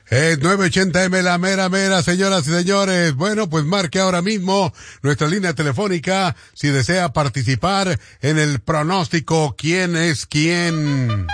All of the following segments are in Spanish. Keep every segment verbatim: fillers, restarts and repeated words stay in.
Es nueve ochenta eme, la mera mera, señoras y señores. Bueno, pues marque ahora mismo nuestra línea telefónica si desea participar en el pronóstico ¿Quién es quién?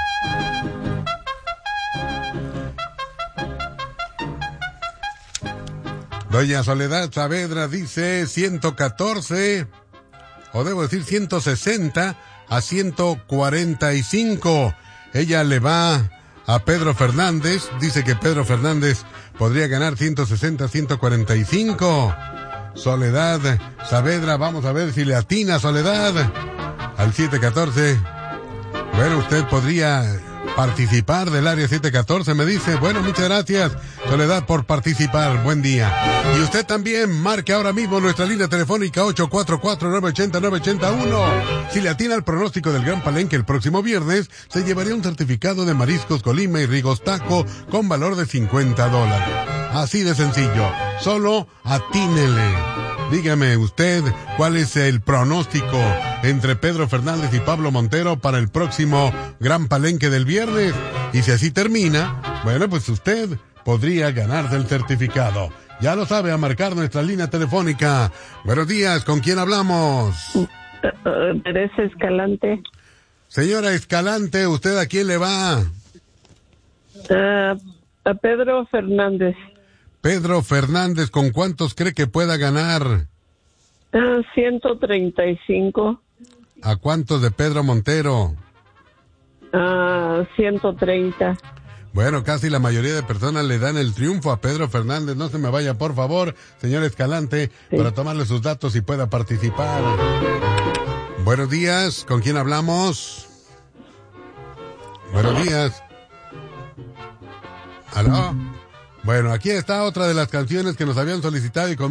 Doña Soledad Saavedra dice ciento catorce, o debo decir ciento sesenta a ciento cuarenta y cinco. Ella le va a Pedro Fernández, dice que Pedro Fernández podría ganar ciento sesenta a ciento cuarenta y cinco. Soledad Saavedra, vamos a ver si le atina Soledad al siete catorce. Bueno, usted podría participar del área siete catorce, me dice. Bueno, muchas gracias, Soledad, por participar. Buen día. Y usted también marque ahora mismo nuestra línea telefónica ocho cuatro cuatro, nueve ocho cero, nueve ocho uno. Si le atina al pronóstico del Gran Palenque el próximo viernes, se llevaría un certificado de Mariscos Colima y Rigostaco con valor de cincuenta dólares. Así de sencillo. Solo atínele. Dígame usted cuál es el pronóstico entre Pedro Fernández y Pablo Montero para el próximo Gran Palenque del viernes. Y si así termina, bueno, pues usted podría ganarse el certificado. Ya lo sabe, a marcar nuestra línea telefónica. Buenos días, ¿con quién hablamos? Uh, Teresa Escalante. Señora Escalante, ¿usted a quién le va? Uh, a Pedro Fernández. Pedro Fernández, ¿con cuántos cree que pueda ganar? Uh, ciento treinta y cinco. ¿A cuántos de Pedro Montero? Uh, ciento treinta. Bueno, casi la mayoría de personas le dan el triunfo a Pedro Fernández. No se me vaya, por favor, señor Escalante, sí, para tomarle sus datos y pueda participar. Buenos días, ¿con quién hablamos? Buenos días. ¿Aló? Bueno, aquí está otra de las canciones que nos habían solicitado y con